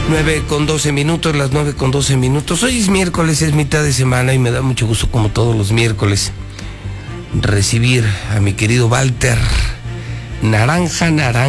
9:12, las 9:12. Hoy es miércoles, es mitad de semana y me da mucho gusto, como todos los miércoles, recibir a mi querido Walter Naranja.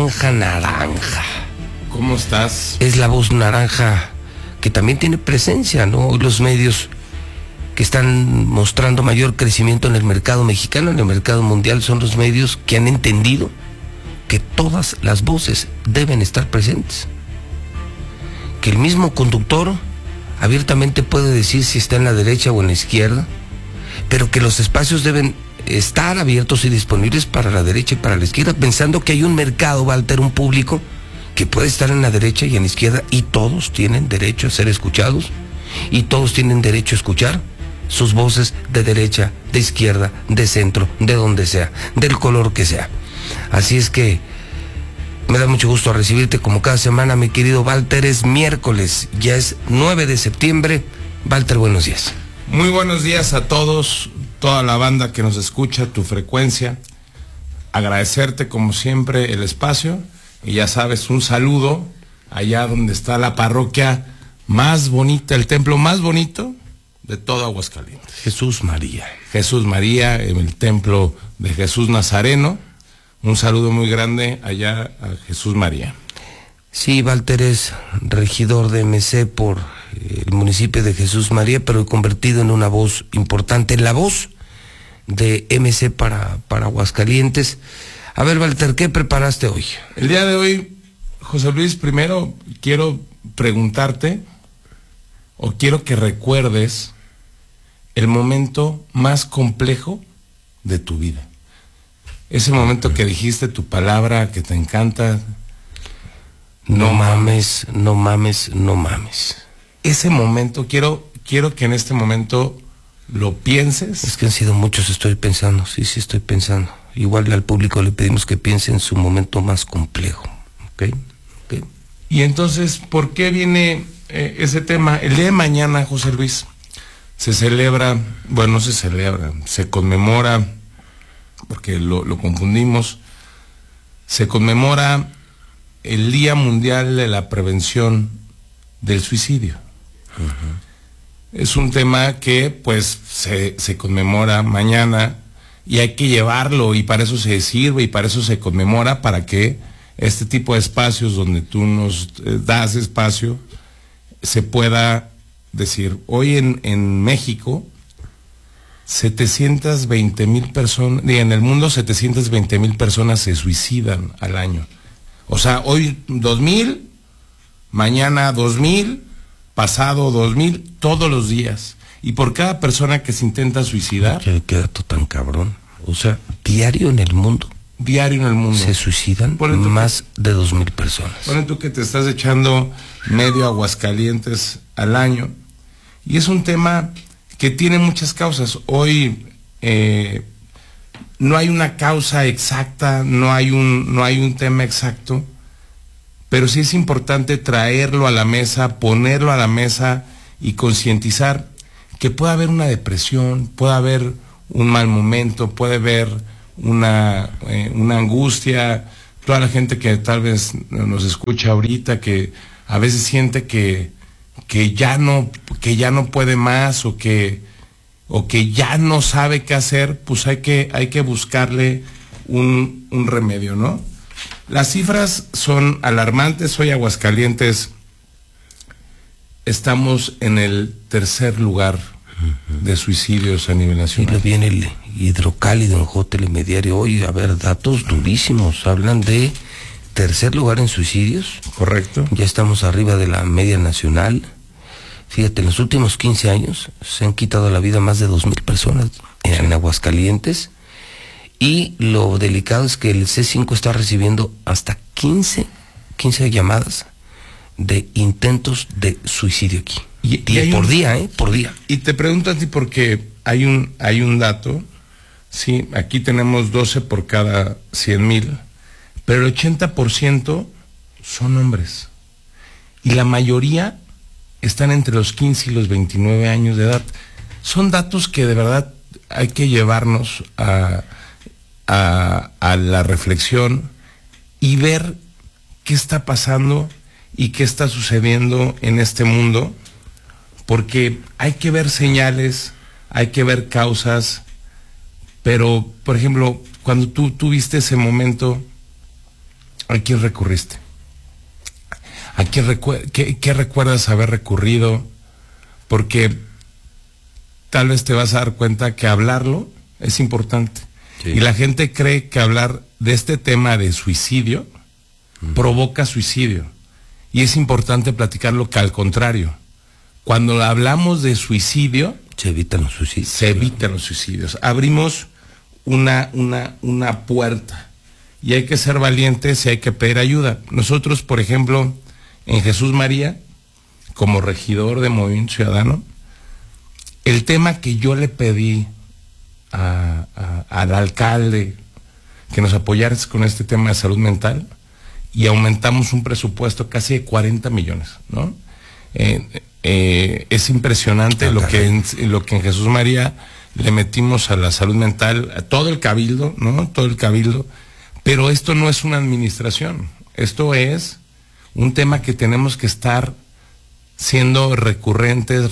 ¿Cómo estás? Es la voz naranja que también tiene presencia, ¿no? Los medios que están mostrando mayor crecimiento en el mercado mexicano, en el mercado mundial, son los medios que han entendido que todas las voces deben estar presentes. Que el mismo conductor abiertamente puede decir si está en la derecha o en la izquierda, pero que los espacios deben estar abiertos y disponibles para la derecha y para la izquierda, pensando que hay un mercado, Walter, un público que puede estar en la derecha y en la izquierda, y todos tienen derecho a ser escuchados, y todos tienen derecho a escuchar sus voces de derecha, de izquierda, de centro, de donde sea, del color que sea. Así es que me da mucho gusto recibirte como cada semana, mi querido Walter. Es miércoles, ya es 9 de septiembre. Walter, buenos días. Muy buenos días a todos, toda la banda que nos escucha, tu frecuencia. Agradecerte como siempre el espacio. Y ya sabes, un saludo allá donde está la parroquia más bonita, el templo más bonito de todo Aguascalientes. Jesús María. Jesús María, en el templo de Jesús Nazareno. Un saludo muy grande allá a Jesús María. Sí, Walter es regidor de MC por el municipio de Jesús María, pero convertido en una voz importante, la voz de MC para Aguascalientes. A ver, Walter, ¿qué preparaste hoy? El día de hoy, José Luis, primero quiero preguntarte, o quiero que recuerdes el momento más complejo de tu vida. Ese momento que dijiste tu palabra que te encanta. No mames. Ese momento, quiero que en este momento lo pienses. Es que han sido muchos, estoy pensando, sí, estoy pensando. Igual al público le pedimos que piense en su momento más complejo, ¿ok? Y entonces, ¿por qué viene ese tema? El día de mañana, José Luis, se celebra, bueno, no se celebra, se conmemora, porque lo confundimos, se conmemora el Día Mundial de la Prevención del Suicidio. Uh-huh. Es un tema que pues se conmemora mañana y hay que llevarlo, y para eso se sirve y para eso se conmemora, para que este tipo de espacios donde tú nos das espacio se pueda decir. Hoy en México 720,000 personas, y en el mundo 720,000 personas se suicidan al año. O sea, hoy 2,000, mañana 2,000, pasado 2,000, todos los días. Y por cada persona que se intenta suicidar... Qué dato tan cabrón. O sea, diario en el mundo se suicidan más de 2,000 personas. Bueno, tú que te estás echando medio Aguascalientes al año, y es un tema que tiene muchas causas. Hoy no hay una causa exacta, no hay un tema exacto, pero sí es importante traerlo a la mesa, ponerlo a la mesa y concientizar que puede haber una depresión, puede haber un mal momento, puede haber una angustia. Toda la gente que tal vez nos escucha ahorita, que a veces siente que ya no puede más, o que ya no sabe qué hacer, pues hay que buscarle un remedio, ¿no? Las cifras son alarmantes. Hoy Aguascalientes estamos en el tercer lugar de suicidios a nivel nacional. Y lo viene el hidrocálido en Telediario hoy. A ver, datos durísimos. Hablan de tercer lugar en suicidios. Correcto. Ya estamos arriba de la media nacional. Fíjate, en los últimos 15 años se han quitado la vida más de 2,000 personas en Aguascalientes. Y lo delicado es que el C5 está recibiendo hasta 15 llamadas de intentos de suicidio aquí. Y por día. Y te pregunto a ti porque hay un dato, sí, aquí tenemos 12 por cada 100,000, pero el 80% son hombres. Y la mayoría están entre los 15 y los 29 años de edad. Son datos que de verdad hay que llevarnos a la reflexión y ver qué está pasando y qué está sucediendo en este mundo, porque hay que ver señales, hay que ver causas, pero, por ejemplo, cuando tú tuviste ese momento, ¿a quién recurriste? ¿A quién qué recuerdas haber recurrido? Porque tal vez te vas a dar cuenta que hablarlo es importante. Sí. Y la gente cree que hablar de este tema de suicidio provoca suicidio. Y es importante platicarlo, que al contrario, cuando hablamos de suicidio, se evitan los suicidios. Se evitan los suicidios. Abrimos una puerta. Y hay que ser valientes y hay que pedir ayuda. Nosotros, por ejemplo, en Jesús María, como regidor de Movimiento Ciudadano, el tema que yo le pedí al alcalde que nos apoyara con este tema de salud mental, y aumentamos un presupuesto casi de 40 millones, ¿no? Es impresionante lo que en Jesús María le metimos a la salud mental, a todo el cabildo, ¿no? Todo el cabildo. Pero esto no es una administración, esto es un tema que tenemos que estar siendo recurrentes,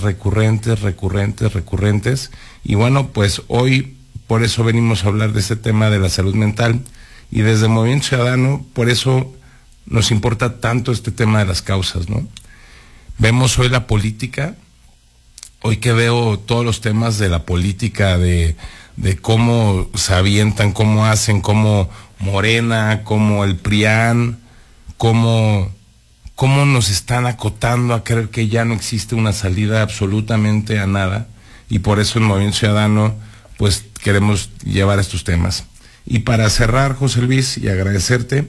y bueno, pues hoy por eso venimos a hablar de este tema de la salud mental, y desde Movimiento Ciudadano, por eso nos importa tanto este tema de las causas, ¿no? Vemos hoy la política, hoy que veo todos los temas de la política, de cómo se avientan, cómo hacen, cómo Morena, como el PRIAN, cómo nos están acotando a creer que ya no existe una salida absolutamente a nada, y por eso en Movimiento Ciudadano pues queremos llevar estos temas. Y para cerrar, José Luis, y agradecerte,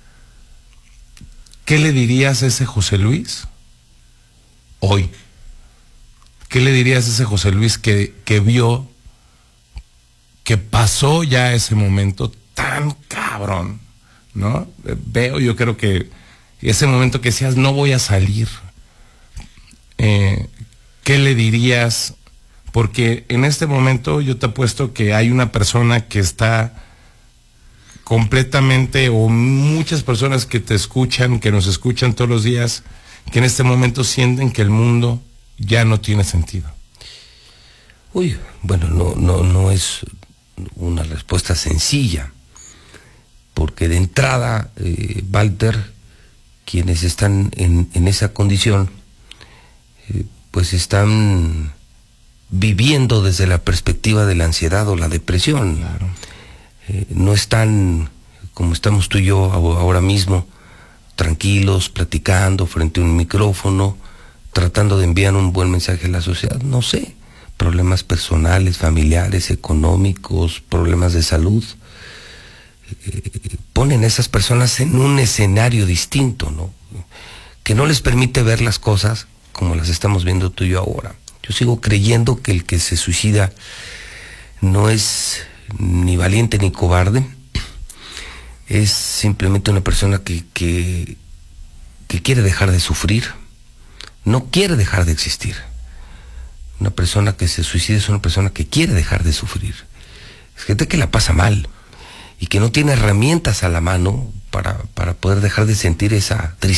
¿qué le dirías a ese José Luis hoy? ¿Qué le dirías a ese José Luis que vio, que pasó ya ese momento tan cabrón, ¿no? Yo creo que ese momento que decías, no voy a salir, ¿qué le dirías? Porque en este momento yo te apuesto que hay una persona que está completamente, o muchas personas que te escuchan, que nos escuchan todos los días, que en este momento sienten que el mundo ya no tiene sentido. Uy, bueno, no es una respuesta sencilla, porque de entrada, Walter, quienes están en esa condición, pues están viviendo desde la perspectiva de la ansiedad o la depresión. Claro. No están como estamos tú y yo ahora mismo, tranquilos, platicando frente a un micrófono, tratando de enviar un buen mensaje a la sociedad. No sé, problemas personales, familiares, económicos, problemas de salud, ponen a esas personas en un escenario distinto, ¿no? Que no les permite ver las cosas como las estamos viendo tú y yo ahora. Yo sigo creyendo que el que se suicida no es ni valiente ni cobarde, es simplemente una persona que quiere dejar de sufrir, no quiere dejar de existir. Una persona que se suicida es una persona que quiere dejar de sufrir. Es gente que la pasa mal y que no tiene herramientas a la mano para poder dejar de sentir esa tristeza.